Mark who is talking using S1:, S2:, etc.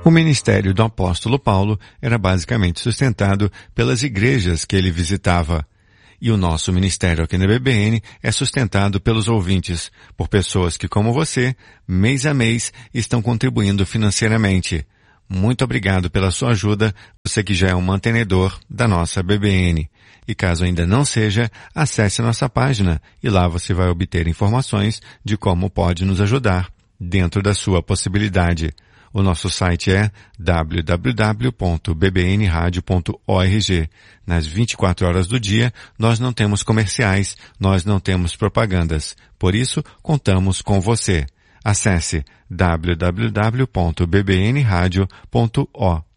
S1: O ministério do apóstolo Paulo era basicamente sustentado pelas igrejas que ele visitava. E o nosso ministério aqui na BBN é sustentado pelos ouvintes, por pessoas que, como você, mês a mês, estão contribuindo financeiramente. Muito obrigado pela sua ajuda, você que já é um mantenedor da nossa BBN. E caso ainda não seja, acesse a nossa página e lá você vai obter informações de como pode nos ajudar, dentro da sua possibilidade. O nosso site é www.bbnradio.org. Nas 24 horas do dia, nós não temos comerciais, nós não temos propagandas. Por isso, contamos com você. Acesse www.bbnradio.org.